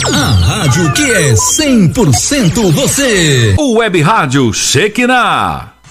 A rádio que é 100% você. O Web Rádio Shekinah.